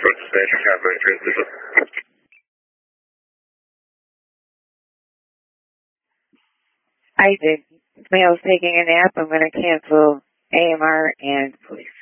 I did. Male's taking a nap. I'm going to cancel AMR and police.